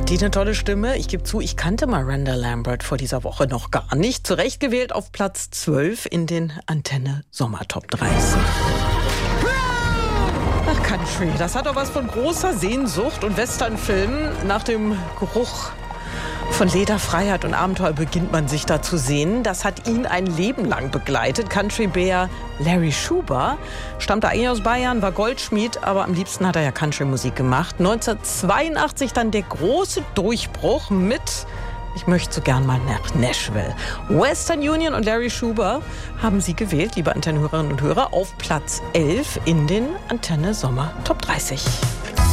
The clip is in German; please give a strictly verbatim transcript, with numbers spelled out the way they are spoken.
Die eine tolle Stimme. Ich gebe zu, ich kannte Miranda Lambert vor dieser Woche noch gar nicht. Zurecht gewählt auf Platz zwölf in den Antenne Sommer Top dreißig. Ach, Country, das hat doch was von großer Sehnsucht und Westernfilmen. Nach dem Geruch von Leder, Freiheit und Abenteuer beginnt man sich da zu sehen. Das hat ihn ein Leben lang begleitet. Country-Bär Larry Schuber stammte eigentlich aus Bayern, war Goldschmied, aber am liebsten hat er ja Country-Musik gemacht. neunzehnhundertzweiundachtzig dann der große Durchbruch mit Ich möchte so gern mal nach Nashville. Western Union und Larry Schuber haben sie gewählt, liebe Antennehörerinnen und Hörer, auf Platz elf in den Antenne Sommer Top dreißig.